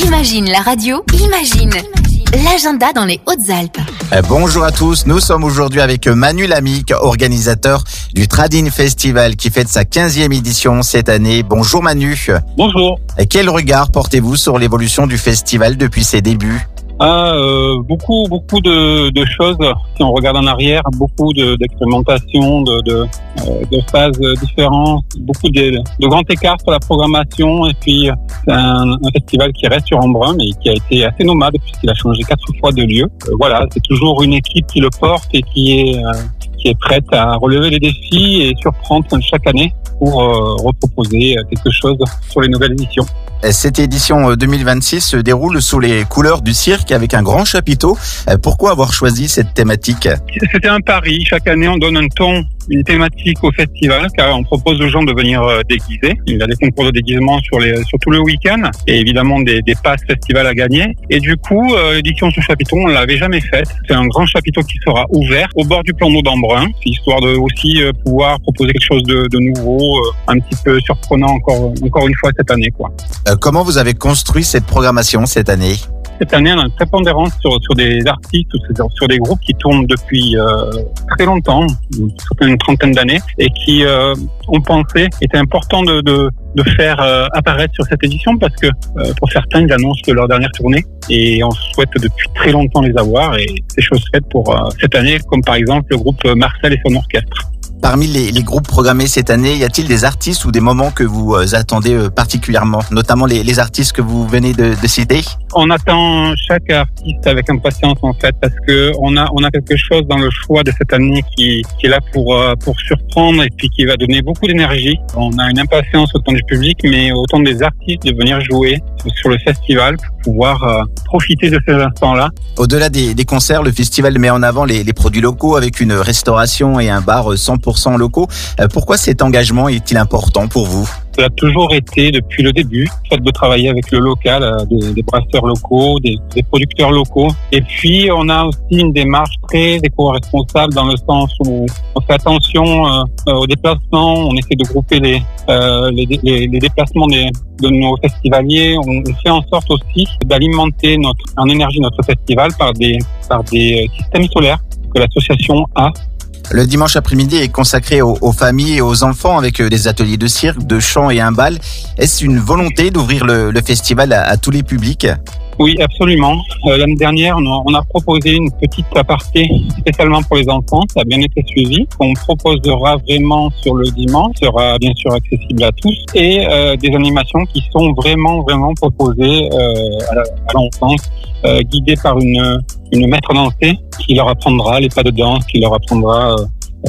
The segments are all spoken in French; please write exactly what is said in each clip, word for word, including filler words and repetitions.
Imagine la radio, imagine l'agenda dans les Hautes-Alpes. Bonjour à tous, nous sommes aujourd'hui avec Manu Lamique, organisateur du Tradin Festival qui fête sa quinzième édition cette année. Bonjour Manu. Bonjour. Et quel regard portez-vous sur l'évolution du festival depuis ses débuts ? Ah, euh, beaucoup, beaucoup de, de choses. Si on regarde en arrière, beaucoup de, d'expérimentation, de, de, euh, de phases différentes, beaucoup de, de grands écarts sur la programmation. Et puis, c'est un, un festival qui reste sur Embrun, mais qui a été assez nomade puisqu'il a changé quatre fois de lieu. Euh, voilà, c'est toujours une équipe qui le porte et qui est, euh, qui est prête à relever les défis et surprendre chaque année pour euh, reproposer quelque chose sur les nouvelles éditions. Cette édition deux mille vingt-six se déroule sous les couleurs du cirque avec un grand chapiteau. Pourquoi avoir choisi cette thématique ? C'était un pari. Chaque année, on donne un ton, une thématique au festival, car on propose aux gens de venir déguiser. Il y a des concours de déguisement sur, les, sur tout le week-end et évidemment des, des passes festival à gagner. Et du coup, l'édition sous chapiteau, on ne l'avait jamais faite. C'est un grand chapiteau qui sera ouvert au bord du plan d'eau d'Embrun, histoire de aussi pouvoir proposer quelque chose de, de nouveau, un petit peu surprenant encore, encore une fois cette année, quoi. Comment vous avez construit cette programmation cette année ? Cette année, on a une prépondérance sur, sur des artistes ou sur des groupes qui tournent depuis euh, très longtemps, une trentaine d'années, et qui, euh, on pensait, était important de, de, de faire euh, apparaître sur cette édition parce que euh, pour certains, ils annoncent leur dernière tournée et on souhaite depuis très longtemps les avoir et c'est chose faite pour euh, cette année, comme par exemple le groupe Marcel et son orchestre. Parmi les, les groupes programmés cette année, y a-t-il des artistes ou des moments que vous attendez particulièrement, notamment les, les artistes que vous venez de, de citer ? On attend chaque artiste avec impatience en fait, parce que on a on a quelque chose dans le choix de cette année qui qui est là pour pour surprendre et puis qui va donner beaucoup d'énergie. On a une impatience autant du public, mais autant des artistes de venir jouer sur le festival pour pouvoir euh, profiter de ces instants-là. Au-delà des, des concerts, le festival met en avant les, les produits locaux avec une restauration et un bar cent pour cent locaux. Pourquoi cet engagement est-il important pour vous ? Ça a toujours été, depuis le début, le fait de travailler avec le local, des, des brasseurs locaux, des, des producteurs locaux. Et puis, on a aussi une démarche très éco-responsable dans le sens où on fait attention euh, aux déplacements, on essaie de grouper les, euh, les, les, les déplacements des, de nos festivaliers. On, on fait en sorte aussi d'alimenter notre, en énergie notre festival par des, par des systèmes solaires que l'association a. Le dimanche après-midi est consacré aux, aux familles et aux enfants avec des ateliers de cirque, de chant et un bal. Est-ce une volonté d'ouvrir le, le festival à, à tous les publics ? Oui, absolument. Euh, l'année dernière, on a, on a proposé une petite aparté spécialement pour les enfants. Ça a bien été suivi. On proposera vraiment sur le dimanche, sera bien sûr accessible à tous, et euh, des animations qui sont vraiment, vraiment proposées euh, à, la, à l'enfance, euh, guidées par une, une maître dansée qui leur apprendra les pas de danse, qui leur apprendra euh,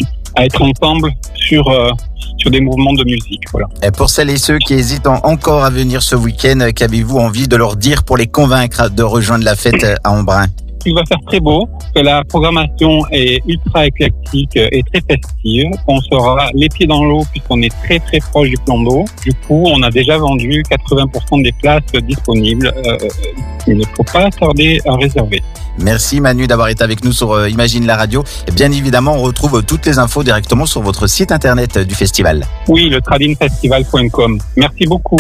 à être ensemble sur... Euh, sur des mouvements de musique, voilà. Et pour celles et ceux qui hésitent encore à venir ce week-end, qu'avez-vous envie de leur dire pour les convaincre de rejoindre la fête à Embrun ? Il va faire très beau, que la programmation est ultra éclectique et très festive. On sera les pieds dans l'eau puisqu'on est très très proche du plan d'eau. Du coup, on a déjà vendu quatre-vingts pour cent des places disponibles. Euh, il ne faut pas tarder à réserver. Merci Manu d'avoir été avec nous sur Imagine la radio. Et bien évidemment, on retrouve toutes les infos directement sur votre site internet du festival. Oui, le tradin festival point com. Merci beaucoup.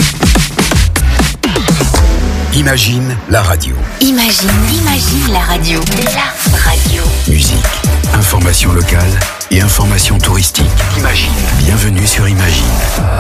Imagine la radio. Imagine, imagine la radio. La radio. Musique, information locale et information touristique. Imagine. Bienvenue sur Imagine.